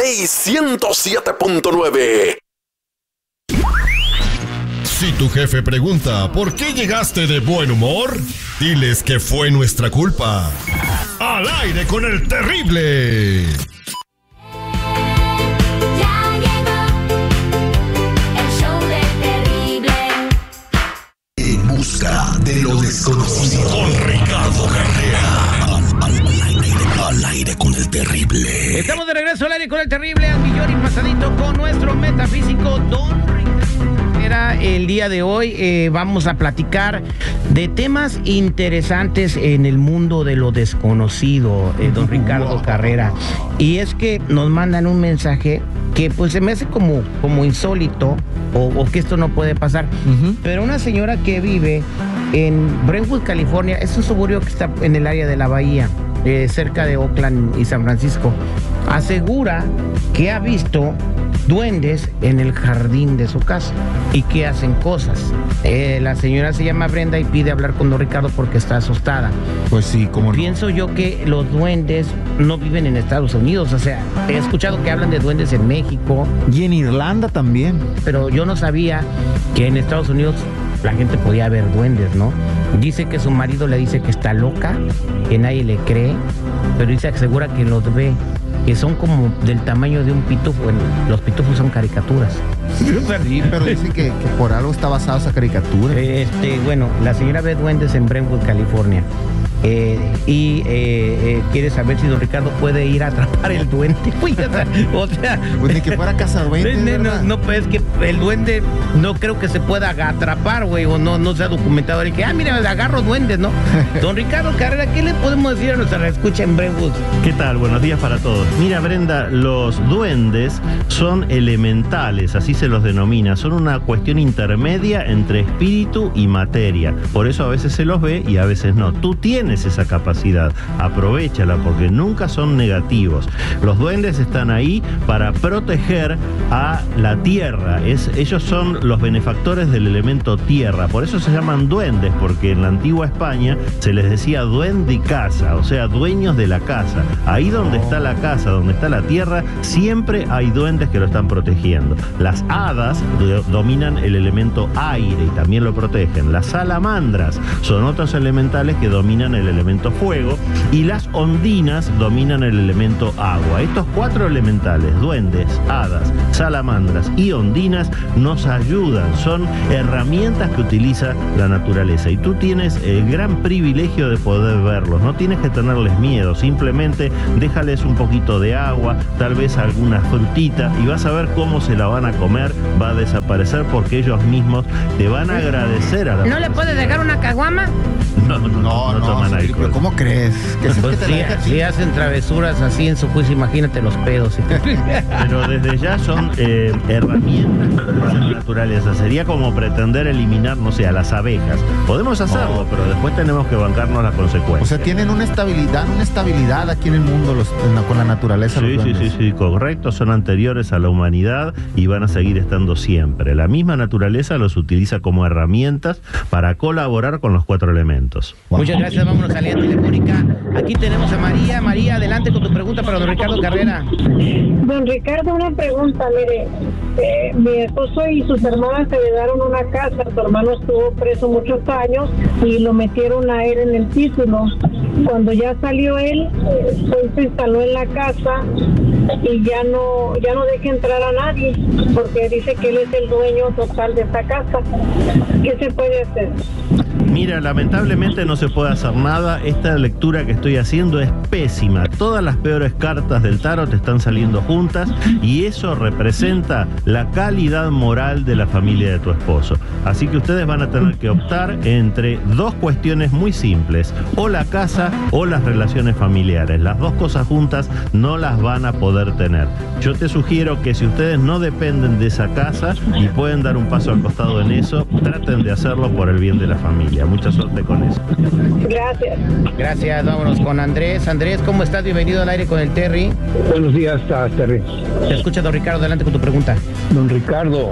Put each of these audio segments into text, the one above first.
Play 107.9. Si tu jefe pregunta ¿por qué llegaste de buen humor? Diles que fue nuestra culpa. ¡Al aire con el terrible! Ya llegó el show del terrible. En busca de lo desconocido. Con Ricardo Carrera. Al aire con el terrible. Estamos de regreso al aire con el terrible, al millón y pasadito con nuestro metafísico Don Ricardo. El día de hoy vamos a platicar de temas interesantes en el mundo de lo desconocido, don Ricardo Carrera. Y es que nos mandan un mensaje que pues se me hace como insólito o que esto no puede pasar. Pero una señora que vive en Brentwood, California, es un suburbio que está en el área de la bahía, cerca de Oakland y San Francisco, asegura que ha visto duendes en el jardín de su casa y que hacen cosas. La señora se llama Brenda y pide hablar con don Ricardo porque está asustada. Pues sí, cómo no. Pienso yo que los duendes no viven en Estados Unidos, o sea, he escuchado que hablan de duendes en México. Y en Irlanda también. Pero yo no sabía que en Estados Unidos la gente podía ver duendes, ¿no? Dice que su marido le dice que está loca, que nadie le cree, pero dice, asegura que los ve, que son como del tamaño de un pitufo. Bueno, los pitufos son caricaturas. Sí, pero dicen que por algo está basada esa caricatura. Bueno, la señora ve duendes en Brentwood, California. Quiere saber si don Ricardo puede ir a atrapar el duende. O sea, pues ni que fuera cazaduendes. No, pues es que el duende no creo que se pueda atrapar, güey, o no se ha documentado. Y que, mira, agarro duendes, ¿no? Don Ricardo Carrera, ¿qué le podemos decir a nuestra escucha en Brentwood? ¿Qué tal? Buenos días para todos. Mira, Brenda, los duendes son elementales, así se los denomina. Son una cuestión intermedia entre espíritu y materia. Por eso a veces se los ve y a veces no. Tú tienes esa capacidad, aprovéchala porque nunca son negativos. Los duendes están ahí para proteger a la tierra. Ellos son los benefactores del elemento tierra. Por eso se llaman duendes, porque en la antigua España se les decía duendi casa, o sea, dueños de la casa. Ahí donde está la casa, donde está la tierra, siempre hay duendes que lo están protegiendo. Las hadas dominan el elemento aire y también lo protegen. Las salamandras son otros elementales que dominan el elemento fuego, y las ondinas dominan el elemento agua. Estos cuatro elementales, duendes, hadas, salamandras y ondinas, nos ayudan, son herramientas que utiliza la naturaleza, y tú tienes el gran privilegio de poder verlos. No tienes que tenerles miedo, simplemente déjales un poquito de agua, tal vez alguna frutita, y vas a ver cómo se la van a comer, va a desaparecer porque ellos mismos te van a agradecer a la ¿No le puedes dejar una caguama? No toman alcohol. ¿Cómo crees? Pues si hacen travesuras así en su juicio, imagínate los pedos. Pero desde ya son herramientas de la naturaleza. Sería como pretender eliminar, no sé, a las abejas. Podemos hacerlo, pero después tenemos que bancarnos las consecuencias. O sea, tienen una estabilidad aquí en el mundo con la naturaleza. Sí, correcto. Son anteriores a la humanidad y van a seguir estando siempre. La misma naturaleza los utiliza como herramientas para colaborar con los cuatro elementos. Muchas gracias, vámonos a la línea telefónica. Aquí tenemos a María. María, adelante con tu pregunta para don Ricardo Carrera. Don Ricardo, una pregunta, mire, mi esposo y sus hermanas se heredaron una casa, su hermano estuvo preso muchos años y lo metieron a él en el título. Cuando ya salió él se instaló en la casa y ya no deja entrar a nadie porque dice que él es el dueño total de esta casa. ¿Qué se puede hacer? Mira, lamentablemente no se puede hacer nada. Esta lectura que estoy haciendo es pésima. Todas las peores cartas del tarot están saliendo juntas y eso representa la calidad moral de la familia de tu esposo. Así que ustedes van a tener que optar entre dos cuestiones muy simples: o la casa o las relaciones familiares. Las dos cosas juntas no las van a poder tener. Yo te sugiero que si ustedes no dependen de esa casa y pueden dar un paso al costado en eso, traten de hacerlo por el bien de la familia. Mucha suerte con eso. Gracias. Gracias, vámonos con Andrés. Andrés, ¿cómo estás? Bienvenido al aire con el Terry. Buenos días, Terry. Te escucha don Ricardo, adelante con tu pregunta. Don Ricardo,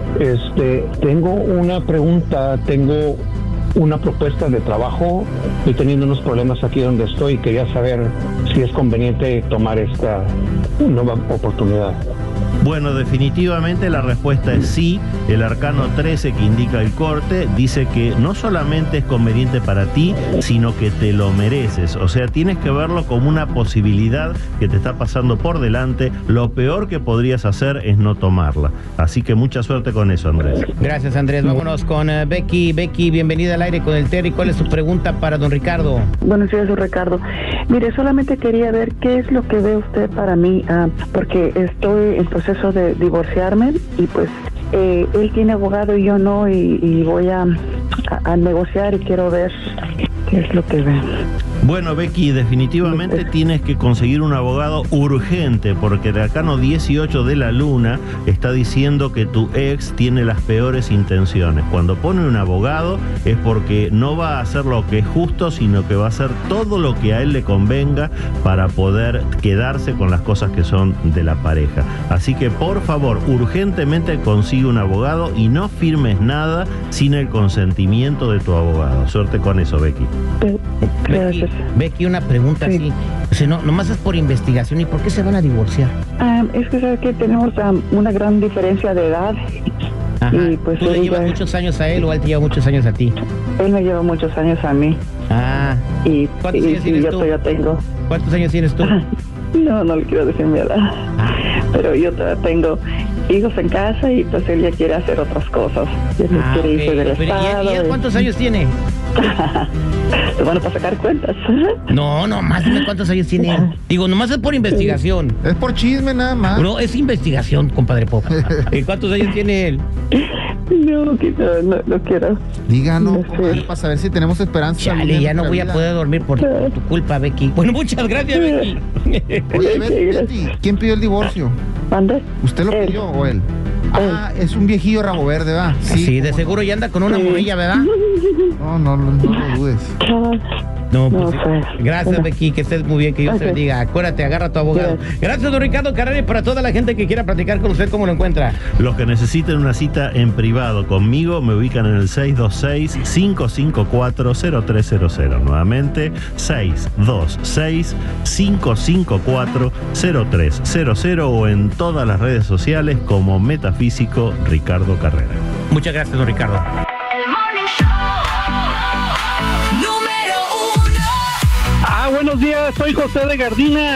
tengo una pregunta, tengo una propuesta de trabajo, estoy teniendo unos problemas aquí donde estoy y quería saber si es conveniente tomar esta nueva oportunidad. Bueno, definitivamente la respuesta es sí. El arcano 13, que indica el corte, dice que no solamente es conveniente para ti, sino que te lo mereces. O sea, tienes que verlo como una posibilidad que te está pasando por delante. Lo peor que podrías hacer es no tomarla. Así que mucha suerte con eso, Andrés. Gracias, Andrés. Vámonos con Becky. Becky, bienvenida al aire con el Terry. ¿Cuál es su pregunta para don Ricardo? Buenos días, don Ricardo. Mire, solamente quería ver qué es lo que ve usted para mí, porque estoy en proceso de divorciarme y pues él tiene abogado y yo no, y voy a negociar y quiero ver qué es lo que ve. Bueno, Becky, definitivamente tienes que conseguir un abogado urgente, porque el arcano 18 de la luna está diciendo que tu ex tiene las peores intenciones. Cuando pone un abogado es porque no va a hacer lo que es justo, sino que va a hacer todo lo que a él le convenga para poder quedarse con las cosas que son de la pareja. Así que, por favor, urgentemente consigue un abogado y no firmes nada sin el consentimiento de tu abogado. Suerte con eso, Becky. Gracias. Becky, una pregunta así. O sea, nomás es por investigación. ¿Y por qué se van a divorciar? Es que sabe que tenemos una gran diferencia de edad. Ajá. Y pues ¿Tú le llevas muchos años a él o él te lleva muchos años a ti? Él me lleva muchos años a mí. Ah. Y ¿Cuántos años tienes tú? yo tengo. ¿Cuántos años tienes tú? No le quiero decir mi edad. Pero yo todavía tengo hijos en casa y pues él ya quiere hacer otras cosas. Ya quiere irse del estado. ¿Y él cuántos años tiene? Bueno, para sacar cuentas. No, más dime cuántos años tiene él. Digo, nomás es por investigación. Es por chisme nada más. No, es investigación, compadre Pop. ¿Cuántos años tiene él? No quiero. Díganos, No sé. para saber si tenemos esperanza. Chale, ya no voy a poder dormir por tu culpa, Becky. Bueno, muchas gracias, Becky. Oye, Betty, ¿quién pidió el divorcio? ¿Mande? ¿Usted lo Él. pidió o él? Ah, es un viejillo rabo verde, ¿verdad? Sí, de seguro ya anda con una morrilla, ¿verdad? No lo dudes. No, pues No sí. sé. Gracias, Bueno. Becky, que estés muy bien, que Dios te Ok. bendiga. Acuérdate, agarra a tu abogado. Gracias, don Ricardo Carrera, y para toda la gente que quiera platicar con usted, ¿cómo lo encuentra? Los que necesiten una cita en privado conmigo me ubican en el 626-554-0300. Nuevamente, 626-554-0300 o en todas las redes sociales como Metafísico Ricardo Carrera. Muchas gracias, don Ricardo. El Morning Show. Número 1. Buenos días, soy José de Gardina.